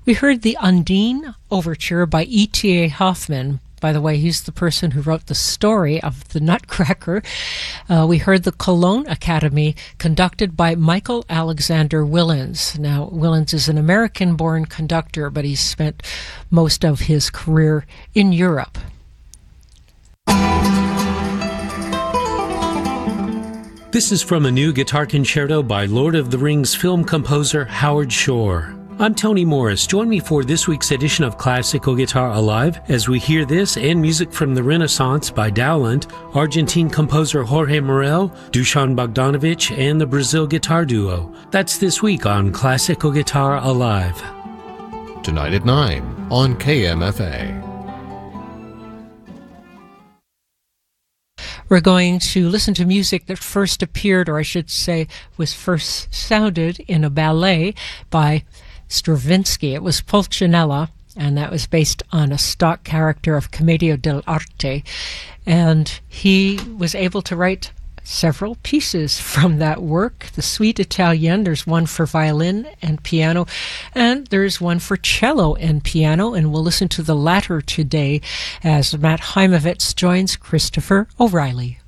We heard the Undine Overture by E.T.A. Hoffmann. By the way, he's the person who wrote the story of the Nutcracker. We heard the Cologne Academy, conducted by Michael Alexander Willens. Now, Willens is an American-born conductor, but he's spent most of his career in Europe. This is from a new guitar concerto by Lord of the Rings film composer Howard Shore. I'm Tony Morris. Join me for this week's edition of Classical Guitar Alive as we hear this and music from the Renaissance by Dowland, Argentine composer Jorge Morel, Dusan Bogdanovic, and the Brazil Guitar Duo. That's this week on Classical Guitar Alive. Tonight at 9 on KMFA. We're going to listen to music that first appeared, or I should say, was first sounded in a ballet by Stravinsky. It was Pulcinella, and that was based on a stock character of Commedia dell'arte. And he was able to write several pieces from that work. The Suite Italienne, there's one for violin and piano, and there's one for cello and piano, and we'll listen to the latter today as Matt Heimovitz joins Christopher O'Reilly.